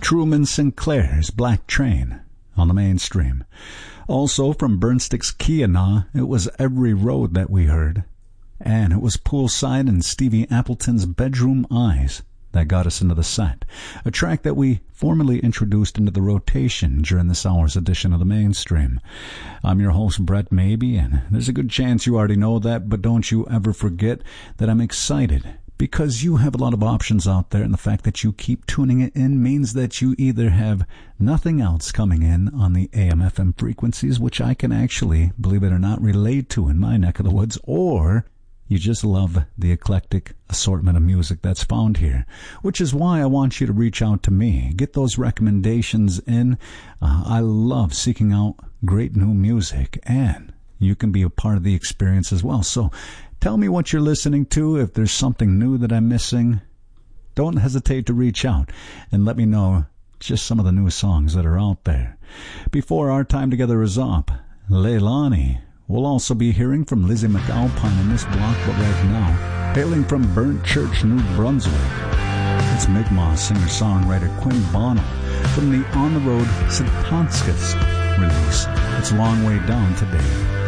Truman Sinclair's Black Train on the Mainstream. Also from Burnstick's Keyana, it was Every Road that we heard. And it was Poolside and Stevie Appleton's Bedroom Eyes that got us into the set, a track that we formally introduced into the rotation during this hour's edition of the Mainstream. I'm your host, Brett Maybe, and there's a good chance you already know that, but don't you ever forget that I'm excited because you have a lot of options out there, and the fact that you keep tuning it in means that you either have nothing else coming in on the AM/FM frequencies, which I can actually, believe it or not, relate to in my neck of the woods, or you just love the eclectic assortment of music that's found here, which is why I want you to reach out to me. Get those recommendations in. I love seeking out great new music, and you can be a part of the experience as well. So tell me what you're listening to. If there's something new that I'm missing, don't hesitate to reach out and let me know just some of the new songs that are out there. Before our time together is up, Leilani. We'll also be hearing from Lizzie McAlpine in this block, but right now, hailing from Burnt Church, New Brunswick, it's Mi'kmaq singer-songwriter Quinn Bono from the On the Road Sitanskas release. It's a long way down today.